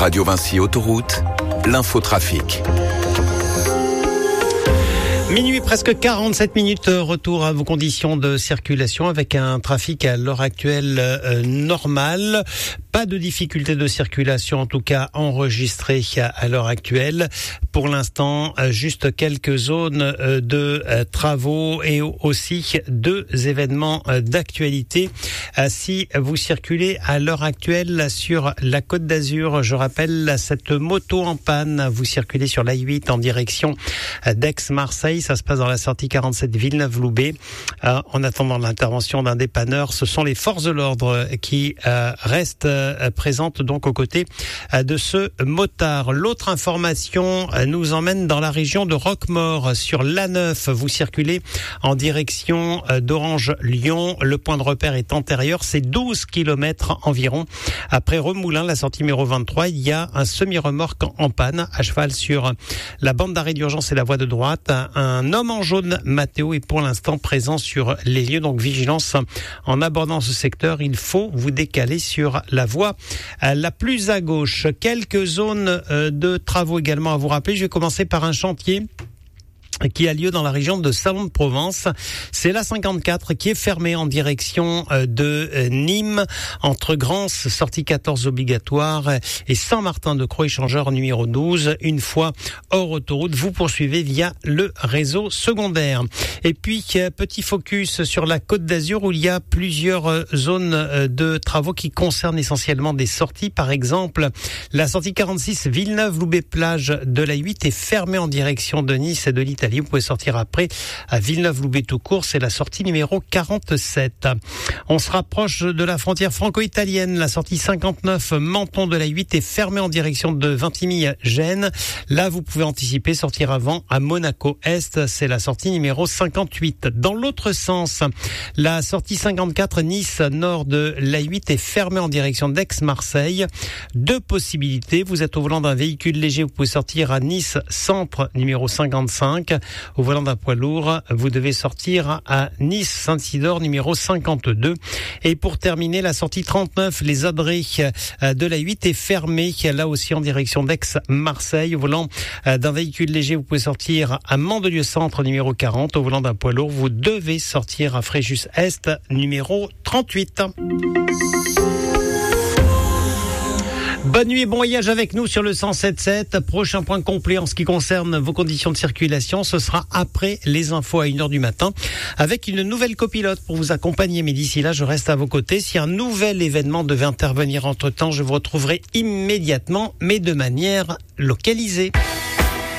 Radio Vinci Autoroute, l'infotrafic. Minuit, presque 47 minutes, retour à vos conditions de circulation avec un trafic à l'heure actuelle normal. Pas de difficultés de circulation, en tout cas enregistrées à l'heure actuelle. Pour l'instant, juste quelques zones de travaux et aussi 2 événements d'actualité. Si vous circulez à l'heure actuelle sur la Côte d'Azur, je rappelle cette moto en panne. Vous circulez sur l'A8 en direction d'Aix-Marseille. Ça se passe dans la sortie 47 Villeneuve-Loubet. En attendant l'intervention d'un dépanneur, ce sont les forces de l'ordre qui restent présentes donc aux côtés de ce motard. L'autre information nous emmène dans la région de Roquemaure sur l'A9. Vous circulez en direction d'Orange-Lyon. Le point de repère est antérieur. C'est 12 km environ. Après Remoulins, la sortie numéro 23, il y a un semi-remorque en panne à cheval sur la bande d'arrêt d'urgence et la voie de droite. Un homme en jaune, Mathéo, est pour l'instant présent sur les lieux. Donc vigilance en abordant ce secteur. Il faut vous décaler sur la voie la plus à gauche. Quelques zones de travaux également à vous rappeler. Je vais commencer par un chantier qui a lieu dans la région de Salon de Provence. C'est la 54 qui est fermée en direction de Nîmes, entre Grans, sortie 14 obligatoire, et Saint-Martin-de-Croix, échangeur numéro 12. Une fois hors autoroute, vous poursuivez via le réseau secondaire. Et puis, petit focus sur la Côte d'Azur où il y a plusieurs zones de travaux qui concernent essentiellement des sorties. Par exemple, la sortie 46 Villeneuve-Loubet-Plage de la 8 est fermée en direction de Nice et de l'Italie. Vous pouvez sortir après à Villeneuve-Loubet tout court, c'est la sortie numéro 47. On se rapproche de la frontière franco-italienne. La sortie 59 Menton de la 8 est fermée en direction de Vintimille-Gênes. Là, vous pouvez anticiper, sortir avant à Monaco-Est, c'est la sortie numéro 58. Dans l'autre sens, la sortie 54 Nice nord de la 8 est fermée en direction d'Aix-Marseille. 2 possibilités. Vous êtes au volant d'un véhicule léger, vous pouvez sortir à Nice centre numéro 55. Au volant d'un poids lourd, vous devez sortir à Nice-Saint-Isidore, numéro 52. Et pour terminer, la sortie 39, les Adrets de la 8 est fermée, là aussi en direction d'Aix-Marseille. Au volant d'un véhicule léger, vous pouvez sortir à Mandelieu-Centre, numéro 40. Au volant d'un poids lourd, vous devez sortir à Fréjus-Est, numéro 38. Bonne nuit et bon voyage avec nous sur le 107.7. Prochain point complet en ce qui concerne vos conditions de circulation, ce sera après les infos à 1h du matin avec une nouvelle copilote pour vous accompagner. Mais d'ici là, je reste à vos côtés. Si un nouvel événement devait intervenir entre-temps, je vous retrouverai immédiatement, mais de manière localisée.